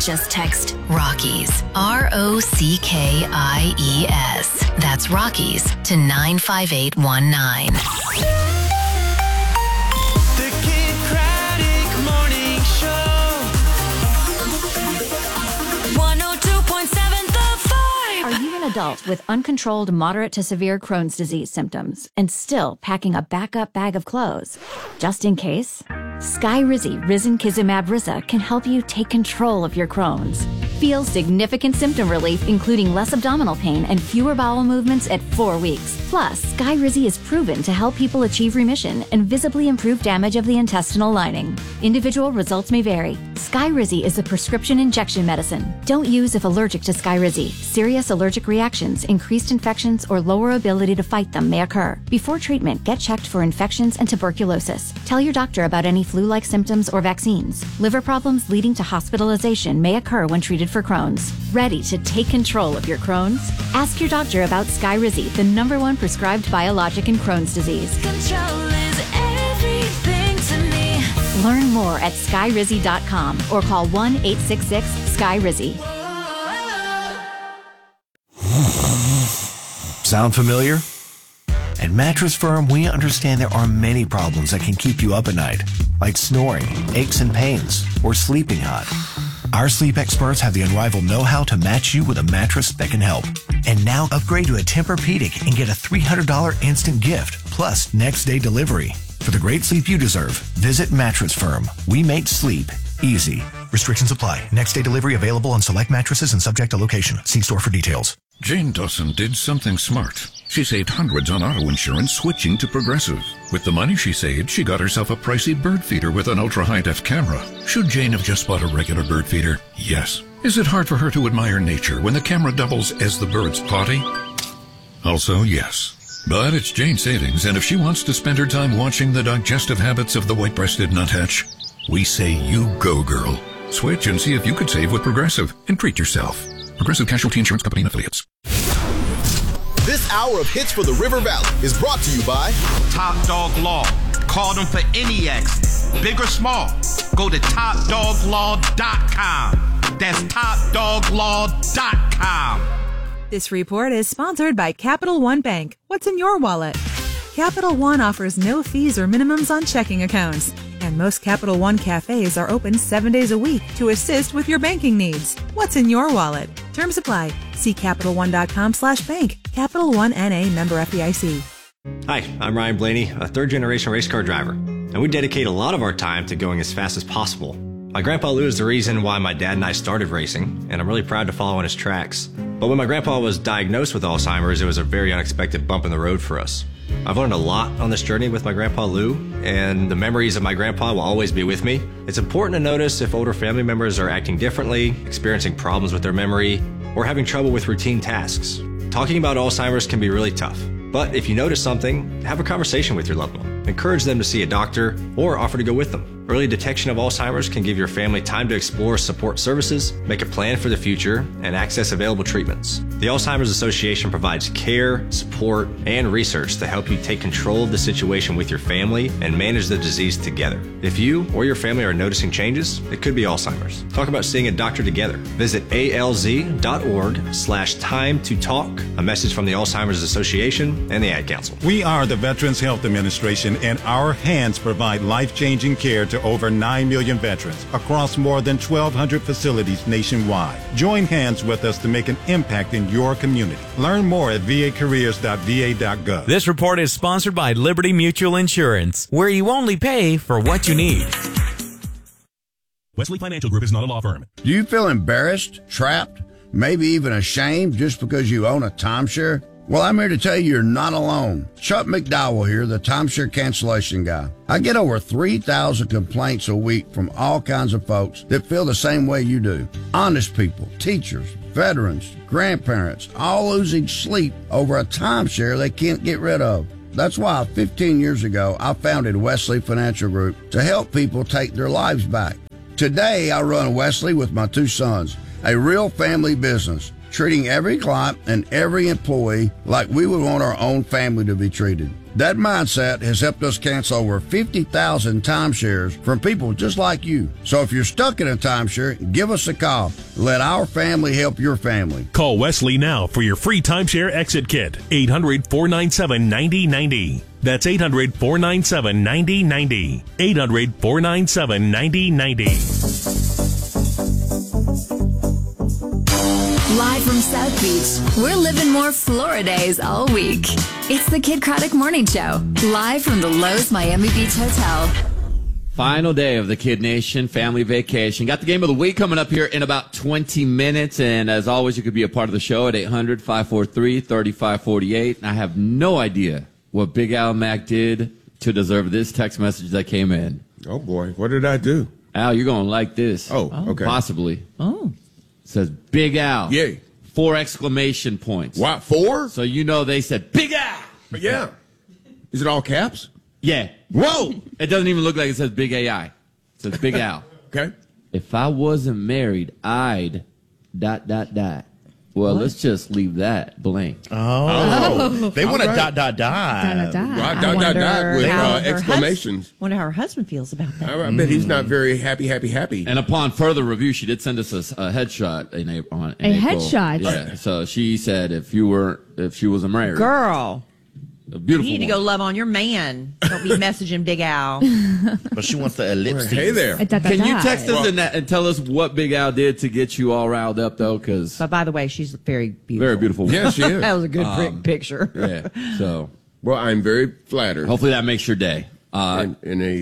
Just text Rockies, ROCKIES. That's Rockies to 95819. The Kincraddock Morning Show. 102.7 The Vibe. Are you an adult with uncontrolled moderate to severe Crohn's disease symptoms and still packing a backup bag of clothes? Just in case? Skyrizi Risankizumab Riza can help you take control of your Crohn's. Feel significant symptom relief, including less abdominal pain and fewer bowel movements at 4 weeks. Plus, Skyrizi is proven to help people achieve remission and visibly improve damage of the intestinal lining. Individual results may vary. Skyrizi is a prescription injection medicine. Don't use if allergic to Skyrizi. Serious allergic reactions, increased infections, or lower ability to fight them may occur. Before treatment, get checked for infections and tuberculosis. Tell your doctor about any flu-like symptoms or vaccines. Liver problems leading to hospitalization may occur when treated for Crohn's. Ready to take control of your Crohn's? Ask your doctor about Skyrizi, the #1 prescribed biologic in Crohn's disease. Control is everything to me. Learn more at skyrizi.com or call 1-866-SKYRIZI. Sound familiar? At Mattress Firm, we understand there are many problems that can keep you up at night, like snoring, aches and pains, or sleeping hot. Our sleep experts have the unrivaled know-how to match you with a mattress that can help. And now upgrade to a Tempur-Pedic and get a $300 instant gift, plus next-day delivery. For the great sleep you deserve, visit Mattress Firm. We make sleep easy. Restrictions apply. Next-day delivery available on select mattresses and subject to location. See store for details. Jane Dawson did something smart. She saved hundreds on auto insurance switching to Progressive. With the money she saved, she got herself a pricey bird feeder with an ultra-high-def camera. Should Jane have just bought a regular bird feeder? Yes. Is it hard for her to admire nature when the camera doubles as the bird's potty? Also, yes. But it's Jane's savings, and if she wants to spend her time watching the digestive habits of the white-breasted nuthatch, we say you go, girl. Switch and see if you could save with Progressive and treat yourself. Progressive Casualty Insurance Company and Affiliates. This hour of Hits for the River Valley is brought to you by Top Dog Law. Call them for any accident, big or small. Go to topdoglaw.com. That's topdoglaw.com. This report is sponsored by Capital One Bank. What's in your wallet? Capital One offers no fees or minimums on checking accounts. And most Capital One cafes are open 7 days a week to assist with your banking needs. What's in your wallet? Terms apply. See CapitalOne.com/bank. Capital One N.A. member FDIC. Hi, I'm Ryan Blaney, a third-generation race car driver, and we dedicate a lot of our time to going as fast as possible. My Grandpa Lou is the reason why my dad and I started racing, and I'm really proud to follow in his tracks. But when my grandpa was diagnosed with Alzheimer's, it was a very unexpected bump in the road for us. I've learned a lot on this journey with my Grandpa Lou, and the memories of my grandpa will always be with me. It's important to notice if older family members are acting differently, experiencing problems with their memory, or having trouble with routine tasks. Talking about Alzheimer's can be really tough, but if you notice something, have a conversation with your loved one. Encourage them to see a doctor or offer to go with them. Early detection of Alzheimer's can give your family time to explore support services, make a plan for the future, and access available treatments. The Alzheimer's Association provides care, support, and research to help you take control of the situation with your family and manage the disease together. If you or your family are noticing changes, it could be Alzheimer's. Talk about seeing a doctor together. Visit alz.org/time to talk. A message from the Alzheimer's Association and the Ad Council. We are the Veterans Health Administration, and our hands provide life-changing care to over 9 million veterans across more than 1,200 facilities nationwide. Join hands with us to make an impact in your community. Learn more at vacareers.va.gov. This report is sponsored by Liberty Mutual Insurance, where you only pay for what you need. Wesley Financial Group is not a law firm. Do you feel embarrassed, trapped, maybe even ashamed just because you own a timeshare? Well, I'm here to tell you you're not alone. Chuck McDowell here, the timeshare cancellation guy. I get over 3,000 complaints a week from all kinds of folks that feel the same way you do. Honest people, teachers, veterans, grandparents, all losing sleep over a timeshare they can't get rid of. That's why 15 years ago, I founded Wesley Financial Group to help people take their lives back. Today, I run Wesley with my 2 sons, a real family business, treating every client and every employee like we would want our own family to be treated. That mindset has helped us cancel over 50,000 timeshares from people just like you. So if you're stuck in a timeshare, give us a call. Let our family help your family. Call Wesley now for your free timeshare exit kit. 800-497-9090. That's 800-497-9090. 800-497-9090. Live from South Beach, we're living more Florida days all week. It's the Kid Craddock Morning Show, live from the Lowe's Miami Beach Hotel. Final day of the Kid Nation family vacation. Got the game of the week coming up here in about 20 minutes. And as always, you could be a part of the show at 800-543-3548. I have no idea what Big Al Mack did to deserve this text message that came in. Oh, boy. What did I do? Al, you're going to like this. Oh, okay. Possibly. Oh. It says Big Al. Yay. 4 exclamation points. What, 4? So you know they said Big Al. Yeah. Is it all caps? Yeah. Whoa. It doesn't even look like it says Big AI. It says Big Al. Okay. If I wasn't married, I'd ... Well, let's just leave that blank. Oh. They want a ... Dot, dot, dot with exclamations. Wonder how her husband feels about that. I bet he's not very happy. And upon further review, she did send us a headshot in April. A headshot? Yeah. So she said if she wasn't married. Girl. A beautiful You need to go love on your man. Don't be messaging Big Al. But she wants the ellipses. Hey there. Can you text us and tell us what Big Al did to get you all riled up, though? But by the way, she's very beautiful. Very beautiful. Yeah, she is. That was a good picture. Yeah. So. Well, I'm very flattered. Hopefully that makes your day. In a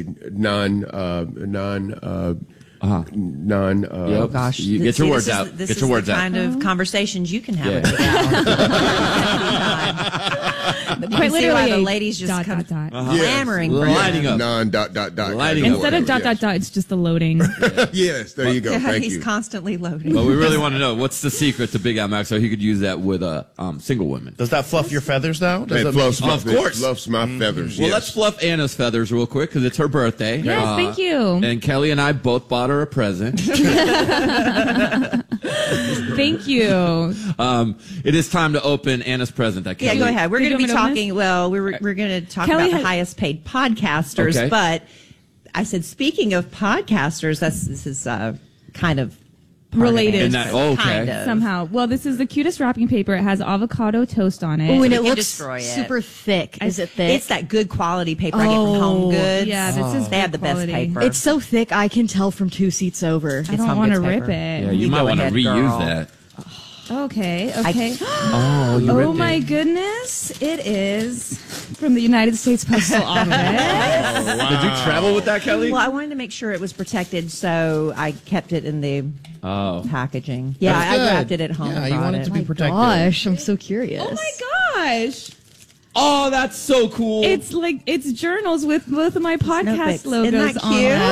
oh gosh, you get your words out. This get is your words the out. kind of conversations you can have with Big Al. Quite literally, the ladies just come clamoring for lighting up. Instead of ... it's just the loading. Yes, there you go. Thank He's you. constantly loading. But we really want to know what's the secret to Big Al Mack so he could use that with single women. Does that fluff your feathers, though? It fluffs my feathers. Well, let's fluff Anna's feathers real quick because it's her birthday. Yes, thank you. And Kelly and I both bought her a present. Thank you. It is time to open Anna's present. Yeah, go ahead. We're going to be talking. Well, we're going to talk about the highest paid podcasters. Okay. But I said, speaking of podcasters, this is kind of related. Kind of. Somehow. Well, this is the cutest wrapping paper. It has avocado toast on it. Oh, and it looks super thick. Is it thick? It's that good quality paper I get from Home Goods. Yeah, this is they have the best paper. It's so thick I can tell from 2 seats over. I don't want to rip it. Yeah, you might want to reuse that. Okay. Oh my goodness. It is from the United States Postal Office. Wow. Did you travel with that, Kelly? Well, I wanted to make sure it was protected, so I kept it in the packaging. Yeah, I wrapped it at home. Yeah, you want it to be protected. Gosh, I'm so curious. Oh my gosh. Oh, that's so cool. It's journals with both of my podcast logos Isn't that on cute? it.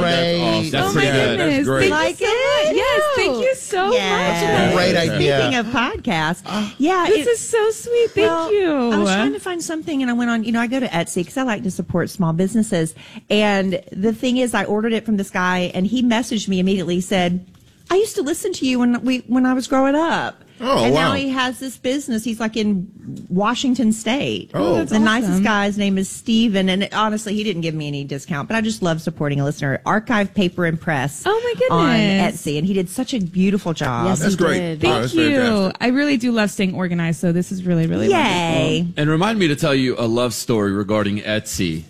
That's my pretty good. goodness. That's great. Like it? Yes, thank you so much. Great idea. Speaking of podcasts, this is so sweet. Thank you. I was trying to find something, and I went on. I go to Etsy because I like to support small businesses. And the thing is, I ordered it from this guy, and he messaged me immediately. He said, "I used to listen to you when I was growing up." Oh, and wow. now he has this business. He's like in Washington State. Oh, that's the awesome. nicest guy. His name is Steven. And honestly, he didn't give me any discount, but I just love supporting a listener. Archive Paper and Press. Oh, my goodness. On Etsy. And he did such a beautiful job. Yes, That's he great. did. Oh, Thank that's you. fantastic. I really do love staying organized, so this is really, really Yay. wonderful. And remind me to tell you a love story regarding Etsy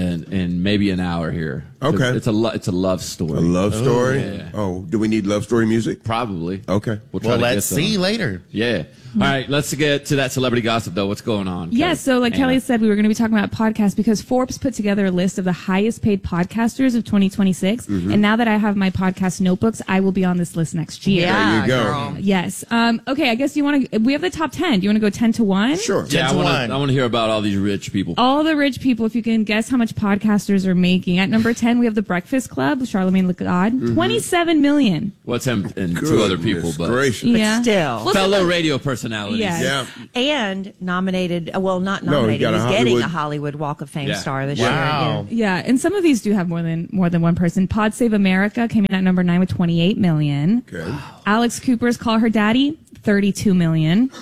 in maybe an hour here. Okay. It's a love story. A love story? Yeah. Oh, do we need love story music? Probably. Okay. We'll try to let's get some. see later. Yeah. All right, let's get to that celebrity gossip, though. What's going on? Yeah, Kelly? so like Anna. Kelly said, we were going to be talking about podcasts because Forbes put together a list of the highest paid podcasters of 2026. And now that I have my podcast notebooks, I will be on this list next year. There you go. Girl. Yes. Okay, I guess we have the top 10. Do you want to go 10 to 1? Sure. Yeah, 10 to 1. I want to hear about all these rich people. All the rich people, if you can guess how much podcasters are making. At number 10, we have The Breakfast Club, Charlamagne Lagarde, 27 million. What's him and two other people, but Gracious. Yeah. Still. Well, fellow radio personalities. Yes. Yeah. And nominated, not No, he nominated, got a he's getting Hollywood- a Hollywood Walk of Fame Yeah. star this Wow. year. Yeah, and some of these do have more than one person. Pod Save America came in at number 9 with 28 million. Okay. Alex Cooper's Call Her Daddy, 32 million.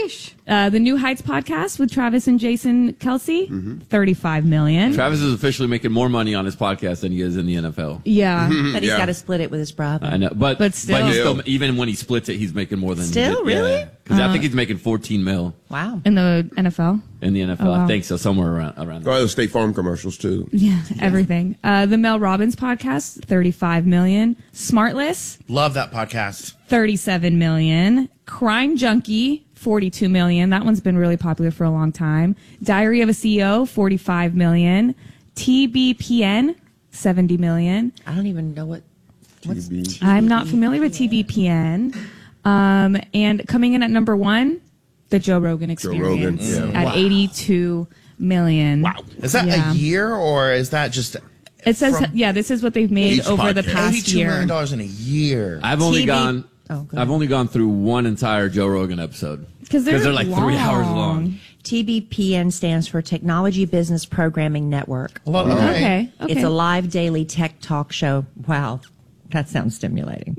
Sheesh. The New Heights podcast with Travis and Jason Kelsey, $35 million. Travis is officially making more money on his podcast than he is in the NFL. Yeah. But he's got to split it with his brother. I know, but still. he's still, even when he splits it, he's making more than Still, really? Because I think he's making $14 million. Wow. In the NFL? In the NFL, Oh, wow. I think so, somewhere around Oh, those State Farm commercials too. Yeah, everything. The Mel Robbins podcast, $35 million. Smartless, Love that podcast. $37 million. Crime Junkie, $42 million. That one's been really popular for a long time. Diary of a CEO, $45 million. TBPN, $70 million. I don't even know what's TBPN. I'm not familiar with TBPN. And coming in at number 1, the Joe Rogan Experience at $82 million. Wow. Is that a year or is that just... It says, this is what they've made over the past year. $82 million in a year. I've only gone through one entire Joe Rogan episode. Because they're like 3 hours long. TBPN stands for Technology Business Programming Network. Well, okay. It's a live daily tech talk show. Wow. That sounds stimulating.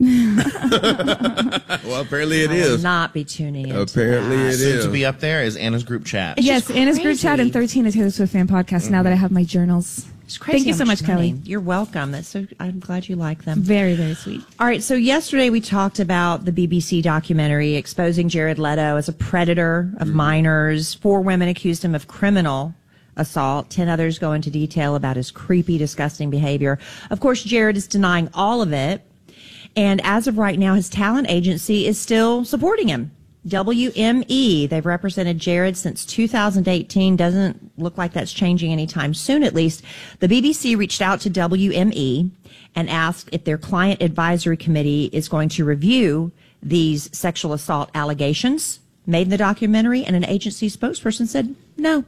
Well, apparently it I is. will not be tuning in. Apparently it is. To be up there is Anna's group chat. Yes, Anna's group chat and 13 a Taylor Swift fan podcast now that I have my journals. It's crazy. Thank you so much, Kelly. You're welcome. I'm glad you like them. Very, very sweet. All right. So yesterday we talked about the BBC documentary exposing Jared Leto as a predator of minors. 4 women accused him of criminal assault. 10 others go into detail about his creepy, disgusting behavior. Of course, Jared is denying all of it. And as of right now, his talent agency is still supporting him. WME, they've represented Jared since 2018. Doesn't look like that's changing anytime soon, at least. The BBC reached out to WME and asked if their client advisory committee is going to review these sexual assault allegations made in the documentary, and an agency spokesperson said no.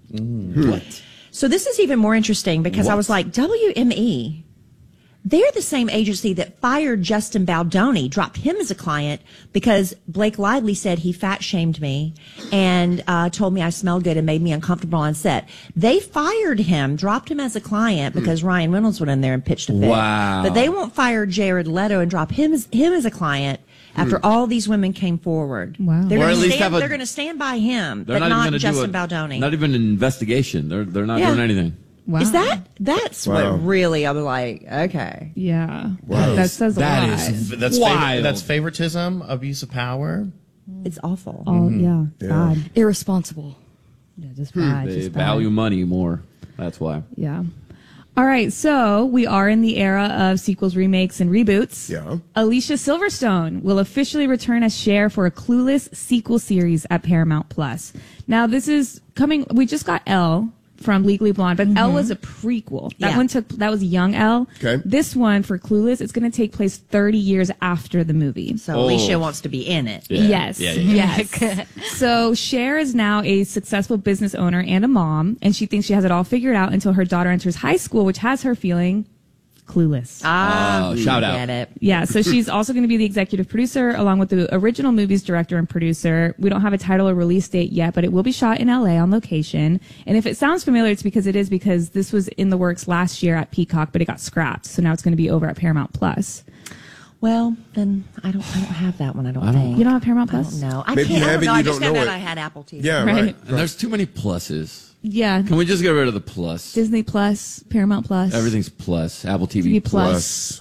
What? So this is even more interesting because I was like, WME, they're the same agency that fired Justin Baldoni, dropped him as a client because Blake Lively said he fat shamed me and told me I smelled good and made me uncomfortable on set. They fired him, dropped him as a client because Ryan Reynolds went in there and pitched a fit. Wow. But they won't fire Jared Leto and drop him as a client after all these women came forward. Wow. They're Or at going least have a- to stand by him, They're but not even not gonna Justin do Baldoni. Not even an investigation. They're not Yeah. doing anything. Wow. Is that's Wow. what really I'm like, okay. Yeah. Wow. That says a lot. That's Wild. that's favoritism, abuse of power. It's awful. Oh, yeah. Bad. Irresponsible. Yeah, just bad. They just bad. value money more. That's why. Yeah. All right, so we are in the era of sequels, remakes, and reboots. Yeah. Alicia Silverstone will officially return as Cher for a Clueless sequel series at Paramount Plus. Now, this is coming. We just got Elle from Legally Blonde, but Elle was a prequel. That was young Elle. Okay. This one for Clueless, it's going to take place 30 years after the movie. So Alicia wants to be in it. Yeah. Yes. Yeah. So Cher is now a successful business owner and a mom, and she thinks she has it all figured out until her daughter enters high school, which has her feeling clueless. Shout out. Get it. Yeah, so she's also going to be the executive producer along with the original movie's director and producer. We don't have a title or release date yet, but it will be shot in LA on location. And if it sounds familiar, it's because this was in the works last year at Peacock, but it got scrapped. So now it's going to be over at Paramount Plus. Well, then I don't have that one. I don't think. You don't have Paramount Plus? No, I Maybe can't. you have it, I you just don't found know out it. I had Apple TV. Yeah, Right. right. And there's too many pluses. Yeah. Can we just get rid of the plus? Disney Plus, Paramount Plus. Everything's plus. Apple TV, TV Plus.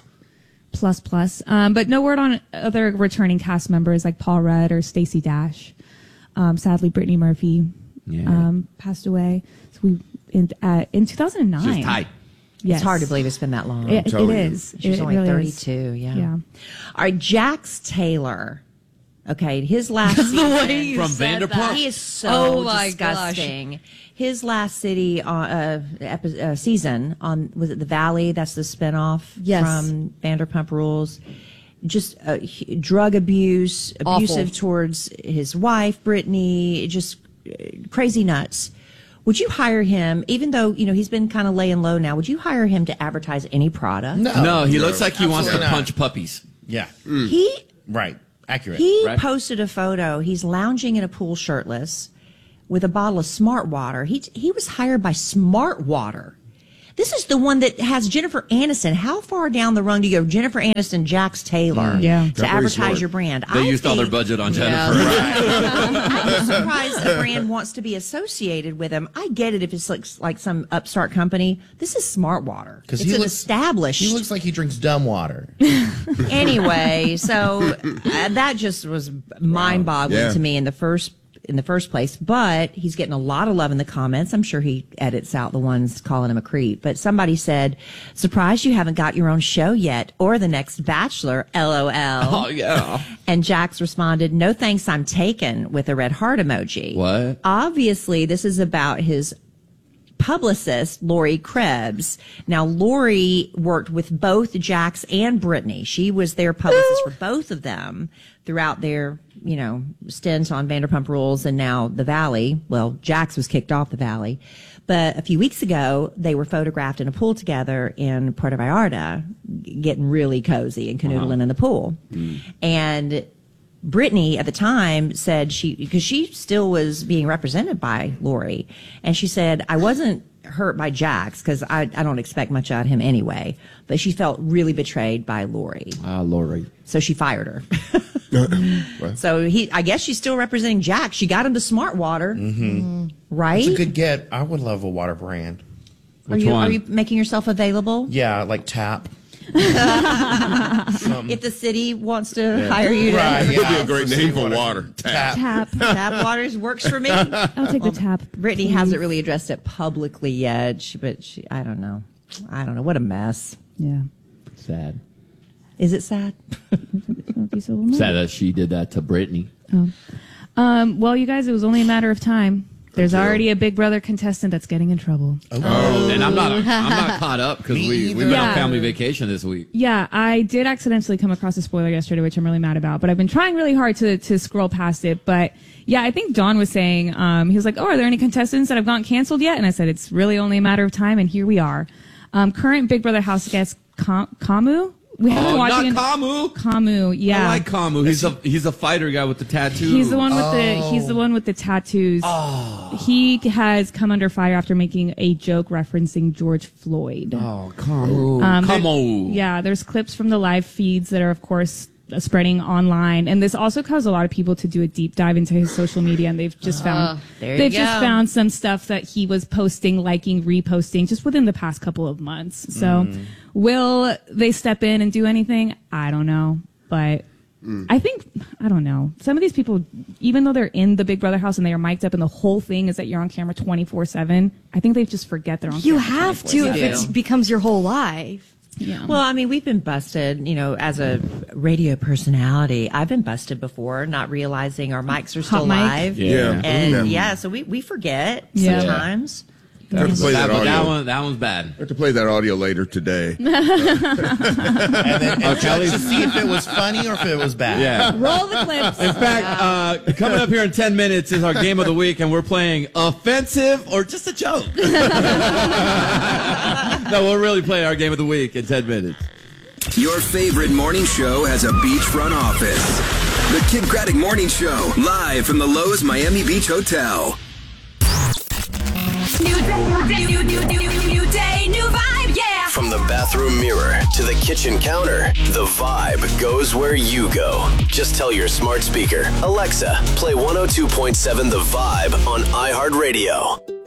Plus. But no word on other returning cast members like Paul Rudd or Stacey Dash. Sadly, Brittany Murphy passed away. So in 2009. She's tight. Yes. It's hard to believe it's been that long. It is. She's It only really 32. is. Yeah. All right, Jax Taylor. Okay, his last season. From Vanderpump? He is so my disgusting. His last season on, was it The Valley? That's the spinoff from Vanderpump Rules. Just drug abuse, abusive Awful. towards his wife, Brittany, just crazy nuts. Would you hire him, even though, he's been kind of laying low now, would you hire him to advertise any product? No, he looks like he wants to Absolutely not. punch puppies. Yeah. Right. Accurate. He Right. posted a photo. He's lounging in a pool shirtless with a bottle of Smart Water. He was hired by Smart Water. This is the one that has Jennifer Aniston. How far down the rung do you go? Jennifer Aniston, Jax Taylor, to advertise your brand. They used all their budget on Jennifer. I'm surprised a brand wants to be associated with them. I get it if it's like some upstart company. This is Smart Water. It's established. He looks like he drinks dumb water. Anyway, so that just was mind-boggling to me in the first place. But he's getting a lot of love in the comments. I'm sure he edits out the ones calling him a creep. But somebody said, "Surprised you haven't got your own show yet, or the next Bachelor." LOL. Oh yeah. And Jax responded, "No thanks, I'm taken," with a red heart emoji. What? Obviously, this is about his publicist, Lori Krebs. Now, Lori worked with both Jax and Brittany. She was their publicist for both of them throughout their, stints on Vanderpump Rules and now The Valley. Well, Jax was kicked off The Valley. But a few weeks ago, they were photographed in a pool together in Puerto Vallarta, getting really cozy and canoodling in the pool. And Brittany at the time said because she still was being represented by Lori, and she said, "I wasn't hurt by Jax because I don't expect much out of him anyway, but she felt really betrayed by Lori." Lori. So she fired her. So I guess she's still representing Jax. She got him the Smart Water, right? It's a good get. I would love a water brand. Are you making yourself available? Yeah, like Tap. If the city wants to hire you, That would be a great name for water. Tap Waters works for me. I'll take the tap. Brittany hasn't really addressed it publicly yet, but I don't know. What a mess. Yeah. Sad. Is it sad? Sad that she did that to Brittany. Well, you guys, it was only a matter of time. There's already a Big Brother contestant that's getting in trouble. And I'm not caught up because we went on family vacation this week. Yeah, I did accidentally come across a spoiler yesterday, which I'm really mad about. But I've been trying really hard to scroll past it. But yeah, I think Dawn was saying, he was like, "Oh, are there any contestants that have gotten canceled yet?" And I said, "It's really only a matter of time." And here we are. Current Big Brother house guest Kamu. We haven't watching Kamu. Kamu, yeah. I like Kamu. He's a fighter guy with the tattoo. He's the one with the tattoos. He has come under fire after making a joke referencing George Floyd. Oh, Kamu. Kamu. Yeah, there's clips from the live feeds that are, of course, spreading online, and this also caused a lot of people to do a deep dive into his social media, and they've just found some stuff that he was posting, liking, reposting just within the past couple of months. So will they step in and do anything? I don't know, but I don't know. Some of these people, even though they're in the Big Brother house and they are mic'd up and the whole thing is that you're on camera 24/7, I think they just forget they're on camera. You have to if it becomes your whole life. Yeah. Well, I mean, we've been busted, as a radio personality. I've been busted before, not realizing our mics are still live. Yeah. And so we forget sometimes. Have to play that audio. That one's bad. I have to play that audio later today. And then Kelly to see if it was funny or if it was bad. Yeah. Roll the clips. In fact, coming up here in 10 minutes is our game of the week, and we're playing offensive or just a joke. No, we'll really play our game of the week in 10 minutes. Your favorite morning show has a beachfront office. The Kid Craddock Morning Show, live from the Lowe's Miami Beach Hotel. New day, new vibe, yeah. From the bathroom mirror to the kitchen counter, the vibe goes where you go. Just tell your smart speaker, Alexa, play 102.7 The Vibe on iHeartRadio.